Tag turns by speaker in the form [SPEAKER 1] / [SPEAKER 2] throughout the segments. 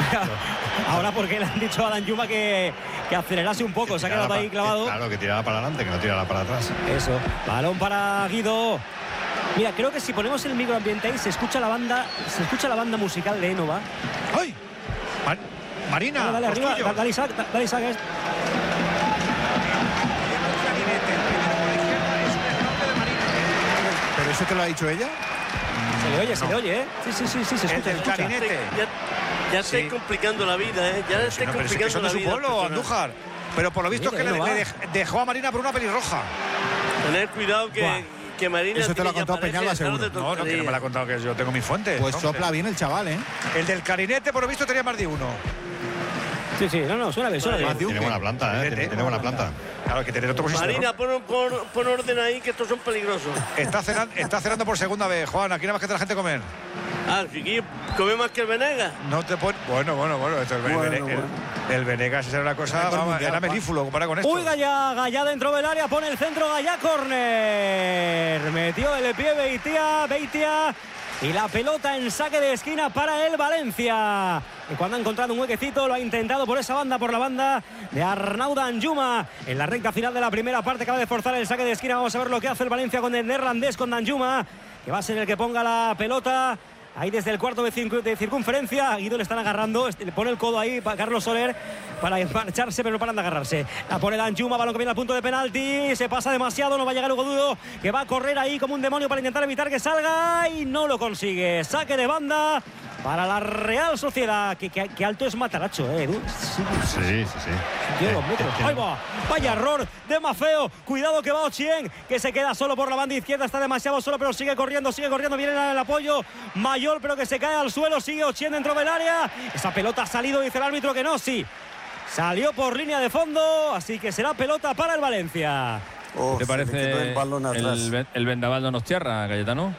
[SPEAKER 1] Ahora porque le han dicho a Danjuma que acelerase un poco, se ha quedado ahí clavado.
[SPEAKER 2] Claro, que tirara para adelante, que no tirara para atrás.
[SPEAKER 1] Eso, balón para Guido. Mira, creo que si ponemos el microambiente ahí se escucha la banda musical de Énova.
[SPEAKER 2] ¡Ay! Marina,
[SPEAKER 1] dale arriba, dale Isaac.
[SPEAKER 3] ¿Pero eso te lo ha dicho ella?
[SPEAKER 1] Se le oye, ¿eh? Sí, se escucha.
[SPEAKER 2] El clarinete.
[SPEAKER 4] Ya estáis complicando la vida, ¿eh? Ya estáis complicando la vida.
[SPEAKER 2] Es de su pueblo, Andújar. Pero por lo visto es que le dejó a Marina por una pelirroja.
[SPEAKER 4] Tener cuidado que Marina...
[SPEAKER 3] Eso te lo ha contado Peñalba, seguro.
[SPEAKER 2] No, que no me lo ha contado, que yo tengo mi fuente.
[SPEAKER 3] Pues sopla bien el chaval, ¿eh?
[SPEAKER 2] El del clarinete, por lo visto, tenía más de uno.
[SPEAKER 1] Sí, no, suena bien.
[SPEAKER 2] Tiene buena planta, ¿eh? Tiene buena planta. Claro, hay que tener otro posición.
[SPEAKER 4] Marina, pon orden ahí, que estos son peligrosos.
[SPEAKER 2] Está cenando por segunda vez, Juan. Aquí nada más que la gente comer.
[SPEAKER 4] Chiquillo, come más que el Venegas.
[SPEAKER 2] No te pone... Bueno. Esto el Venegas era una cosa... era melífulo comparado con esto.
[SPEAKER 1] Uy, Gallá dentro del área, pone el centro, Gallá, córner. Metió el pie Beitia. Y la pelota en saque de esquina para el Valencia. Y cuando ha encontrado un huequecito, lo ha intentado por la banda de Arnau Danjuma. En la recta final de la primera parte acaba de forzar el saque de esquina. Vamos a ver lo que hace el Valencia con el neerlandés, con Danjuma, que va a ser el que ponga la pelota. Ahí desde el cuarto de circunferencia. Guido le están agarrando. Le pone el codo ahí para Carlos Soler para marcharse, pero no paran de agarrarse. La pone Danjuma, balón que viene al punto de penalti. Se pasa demasiado, no va a llegar Hugo Duro, que va a correr ahí como un demonio para intentar evitar que salga. Y no lo consigue. Saque de banda para la Real Sociedad. Que alto es Mataracho, Edu.
[SPEAKER 2] Sí.
[SPEAKER 1] Ahí va. Vaya error de Mafeo. Cuidado que va Ochien, que se queda solo por la banda izquierda. Está demasiado solo, pero sigue corriendo. Viene el apoyo Mayol, pero que se cae al suelo. Sigue Ochien dentro del área. Esa pelota ha salido, dice el árbitro que no. Sí, salió por línea de fondo. Así que será pelota para el Valencia.
[SPEAKER 5] ¿Te parece el vendaval de Donostiarra, Cayetano?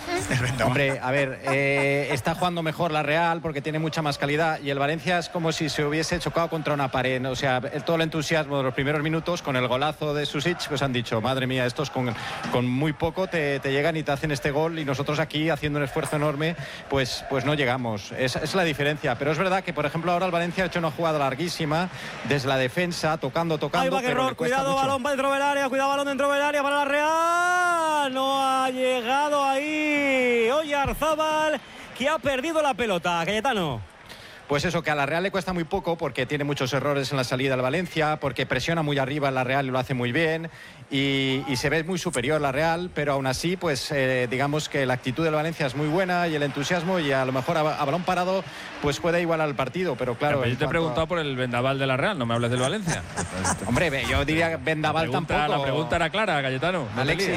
[SPEAKER 6] Hombre, a ver, está jugando mejor la Real porque tiene mucha más calidad y el Valencia es como si se hubiese chocado contra una pared, ¿no? O sea, todo el entusiasmo de los primeros minutos con el golazo de Susic, pues han dicho, madre mía, estos con muy poco te llegan y te hacen este gol y nosotros aquí haciendo un esfuerzo enorme, pues no llegamos. Es la diferencia, pero es verdad que, por ejemplo, ahora el Valencia ha hecho una jugada larguísima desde la defensa, tocando.
[SPEAKER 1] Ahí va Guerrero, cuidado, mucho. Balón dentro del área, cuidado, balón dentro del área para la Real. No ha llegado ahí Oyarzábal, que ha perdido la pelota. Cayetano.
[SPEAKER 6] Pues eso, que a la Real le cuesta muy poco porque tiene muchos errores en la salida del Valencia, porque presiona muy arriba en la Real y lo hace muy bien y se ve muy superior la Real, pero aún así, pues digamos que la actitud del Valencia es muy buena y el entusiasmo, y a lo mejor a balón parado pues puede igualar al partido, pero claro.
[SPEAKER 5] Yo te he preguntado por el vendaval de la Real, no me hables del Valencia.
[SPEAKER 6] Hombre, yo diría vendaval tampoco.
[SPEAKER 5] La pregunta era clara, Cayetano.
[SPEAKER 6] Alexis,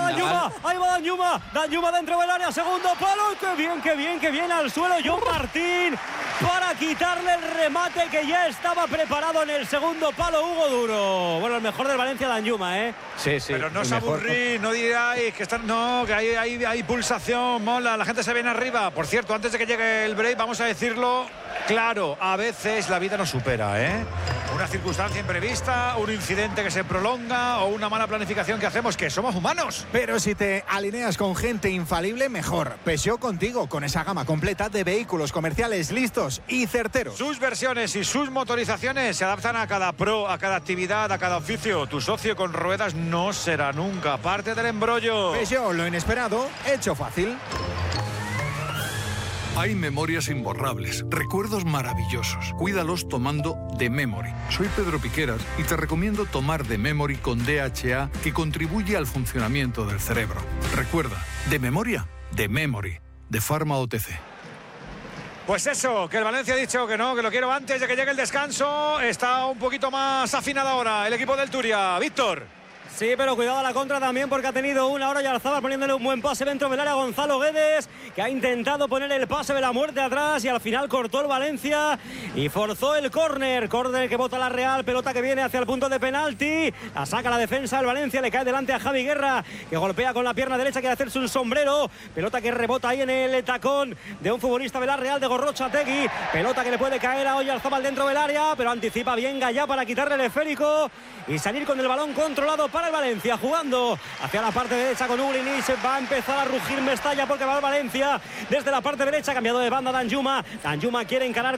[SPEAKER 1] ahí va Danjuma dentro del área, segundo palo, que bien al suelo John Martín para quitarle el remate que ya estaba preparado en el segundo palo Hugo Duro. Bueno, el mejor del Valencia, Danjuma,
[SPEAKER 6] Sí.
[SPEAKER 2] Pero no os aburrís, no diráis que están. No, que hay pulsación, mola, la gente se viene arriba. Por cierto, antes de que llegue el break, vamos a decirlo claro, a veces la vida nos supera, Una circunstancia imprevista, un incidente que se prolonga o una mala planificación que hacemos, que somos humanos.
[SPEAKER 3] Pero si te alineas con gente infalible, mejor. Peugeot contigo, con esa gama completa de vehículos comerciales listos y certeros.
[SPEAKER 2] Sus versiones y sus motorizaciones se adaptan a cada pro, a cada actividad, a cada oficio. Tu socio con ruedas no será nunca parte del embrollo.
[SPEAKER 3] Peugeot, lo inesperado, hecho fácil.
[SPEAKER 7] Hay memorias imborrables, recuerdos maravillosos. Cuídalos tomando The Memory. Soy Pedro Piqueras y te recomiendo tomar The Memory con DHA, que contribuye al funcionamiento del cerebro. Recuerda, de memoria, The Memory, de Pharma OTC.
[SPEAKER 2] Pues eso, que el Valencia ha dicho que no, que lo quiero antes de que llegue el descanso. Está un poquito más afinado ahora el equipo del Turia. Víctor.
[SPEAKER 1] Sí, pero cuidado a la contra también, porque ha tenido una hora Oyarzábal poniéndole un buen pase dentro del área a Gonzalo Guedes, que ha intentado poner el pase de la muerte atrás y al final cortó el Valencia y forzó el córner que bota la Real, pelota que viene hacia el punto de penalti, la saca la defensa del Valencia, le cae delante a Javi Guerra, que golpea con la pierna derecha, quiere hacerse un sombrero, pelota que rebota ahí en el tacón de un futbolista de la Real, de Gorrochategui, pelota que le puede caer a Oyarzábal dentro del área, pero anticipa bien Gallá para quitarle el esférico y salir con el balón controlado para el Valencia, jugando hacia la parte derecha con Uglini. Se va a empezar a rugir Mestalla porque va el Valencia desde la parte derecha, cambiado de banda Danjuma quiere encarar